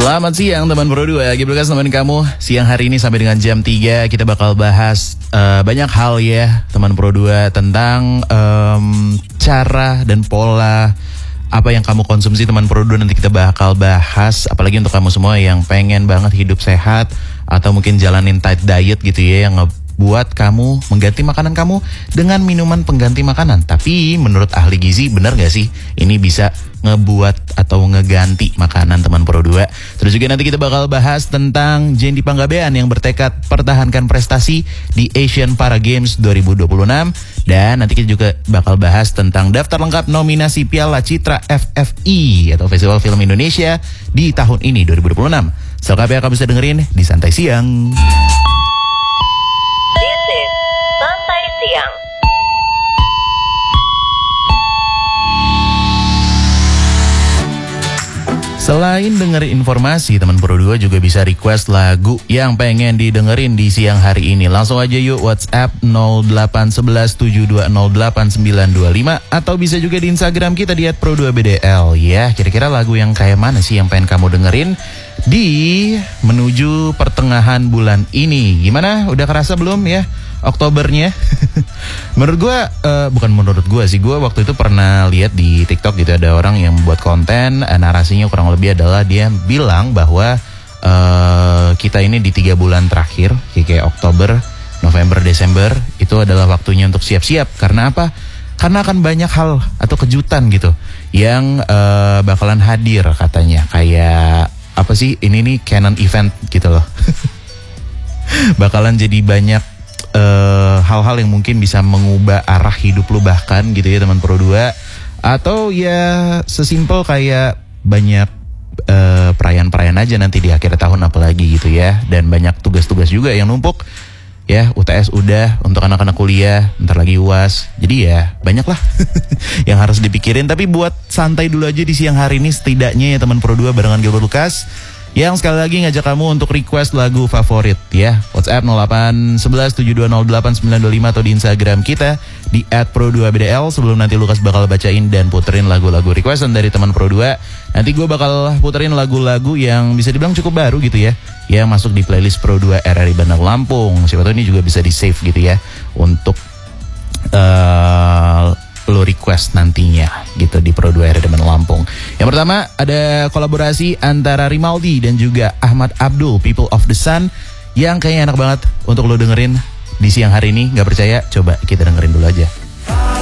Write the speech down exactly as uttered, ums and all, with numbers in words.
Selamat siang teman Pro dua, Gibraltar teman kamu. Siang hari ini sampai dengan jam tiga kita bakal bahas uh, banyak hal ya teman Pro dua tentang um, cara dan pola apa yang kamu konsumsi teman Pro dua. Nanti kita bakal bahas, apalagi untuk kamu semua yang pengen banget hidup sehat atau mungkin jalanin tight diet gitu ya, yang ngebuat kamu mengganti makanan kamu dengan minuman pengganti makanan. Tapi menurut ahli gizi benar gak sih ini bisa ngebuat atau ngeganti makanan teman Pro dua? Terus juga nanti kita bakal bahas tentang Jendi Panggabean yang bertekad pertahankan prestasi di Asian Para Games dua ribu dua puluh enam. Dan nanti kita juga bakal bahas tentang daftar lengkap nominasi Piala Citra F F I atau Festival Film Indonesia di tahun ini dua ribu dua puluh enam. Selengkapnya kamu bisa dengerin di Santai Siang. This is Santai Siang. Selain dengerin informasi, teman Pro dua juga bisa request lagu yang pengen didengerin di siang hari ini. Langsung aja yuk WhatsApp nol delapan satu satu tujuh dua nol delapan sembilan dua lima atau bisa juga di Instagram kita di et pro dua b d l ya. Kira-kira lagu yang kayak mana sih yang pengen kamu dengerin di menuju pertengahan bulan ini? Gimana? Udah kerasa belum ya Oktobernya? Menurut gue, uh, bukan menurut gue sih, gue waktu itu pernah lihat di TikTok gitu, ada orang yang buat konten, uh, narasinya kurang lebih adalah dia bilang bahwa uh, kita ini di tiga bulan terakhir, kayak Oktober, November, Desember, itu adalah waktunya untuk siap-siap. Karena apa? Karena akan banyak hal atau kejutan gitu yang uh, bakalan hadir katanya. Kayak apa sih, ini nih canon event gitu loh. Bakalan jadi banyak Uh, hal-hal yang mungkin bisa mengubah arah hidup lu bahkan gitu ya teman Pro dua. Atau ya sesimpel kayak banyak uh, perayaan-perayaan aja nanti di akhir tahun apalagi gitu ya. Dan banyak tugas-tugas juga yang numpuk ya. U T S udah, untuk anak-anak kuliah bentar lagi U A S. Jadi ya banyak lah yang harus dipikirin. Tapi buat santai dulu aja di siang hari ini setidaknya ya teman Pro dua barengan Gilbert Lucas, yang sekali lagi ngajak kamu untuk request lagu favorit ya. WhatsApp nol delapan satu satu tujuh dua nol delapan sembilan dua lima atau di Instagram kita di et pro dua b d l. Sebelum nanti Lukas bakal bacain dan puterin lagu-lagu requestan dari teman Pro dua, nanti gue bakal puterin lagu-lagu yang bisa dibilang cukup baru gitu ya, yang masuk di playlist Pro dua R R I Bandar Lampung. Siapa tahu ini juga bisa di save gitu ya untuk uh, lo request nantinya gitu di Pro dua R R I Bandar Lampung. Yang pertama ada kolaborasi antara Rimaldi dan juga Ahmad Abdul, People of the Sun, yang kayaknya enak banget untuk lo dengerin di siang hari ini. Gak percaya? Coba kita dengerin dulu aja.